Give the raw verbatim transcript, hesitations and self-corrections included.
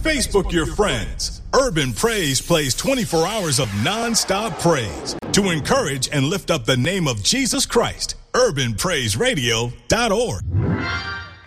Facebook your friends. Urban Praise plays twenty-four hours of non-stop praise to encourage and lift up the name of Jesus Christ. urban praise radio dot org.